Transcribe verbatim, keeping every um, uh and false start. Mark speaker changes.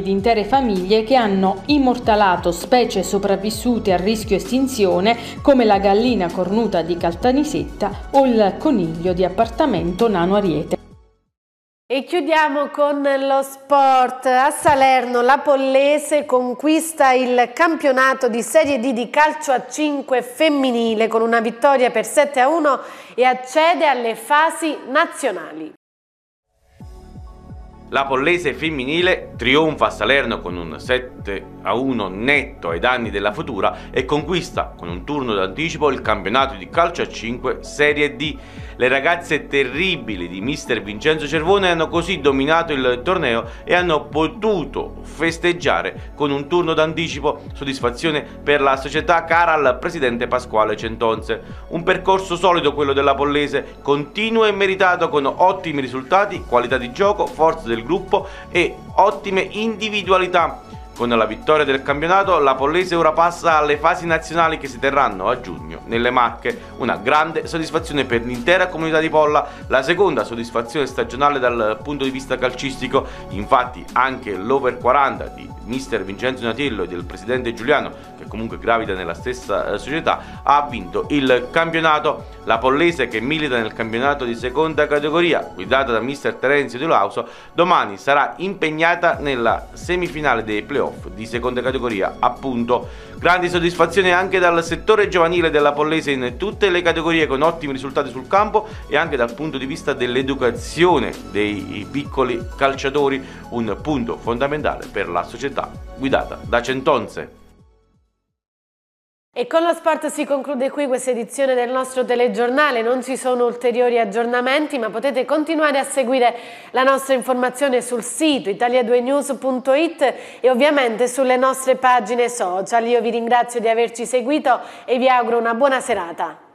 Speaker 1: di intere famiglie che hanno immortalato specie sopravvissute a rischio estinzione come la gallina cornuta di Caltanissetta o il coniglio di appartamento Nano Ariete.
Speaker 2: E chiudiamo con lo sport. A Salerno la Pollese conquista il campionato di Serie D di calcio a cinque femminile con una vittoria per sette a uno e accede alle fasi nazionali.
Speaker 3: La Pollese femminile trionfa a Salerno con un sette a uno netto ai danni della Futura e conquista con un turno d'anticipo il campionato di calcio a cinque Serie D. Le ragazze terribili di mister Vincenzo Cervone hanno così dominato il torneo e hanno potuto festeggiare con un turno d'anticipo, soddisfazione per la società cara al presidente Pasquale Centonze. Un percorso solido quello della Pollese, continuo e meritato con ottimi risultati, qualità di gioco, forza del gruppo e ottime individualità. Con la vittoria del campionato, la Pollese ora passa alle fasi nazionali che si terranno a giugno nelle Marche. Una grande soddisfazione per l'intera comunità di Polla, la seconda soddisfazione stagionale dal punto di vista calcistico. Infatti anche l'Over quaranta di mister Vincenzo Natiello e del presidente Giuliano, che comunque gravita nella stessa società, ha vinto il campionato. La Pollese, che milita nel campionato di seconda categoria, guidata da mister Terenzio De Lauso, domani sarà impegnata nella semifinale dei playoff di seconda categoria, appunto. Grandi soddisfazioni anche dal settore giovanile della Pollese in tutte le categorie, con ottimi risultati sul campo e anche dal punto di vista dell'educazione dei piccoli calciatori, un punto fondamentale per la società guidata da Centonze.
Speaker 2: E con lo sport si conclude qui questa edizione del nostro telegiornale. Non ci sono ulteriori aggiornamenti, ma potete continuare a seguire la nostra informazione sul sito italia due news punto it e ovviamente sulle nostre pagine social. Io vi ringrazio di averci seguito e vi auguro una buona serata.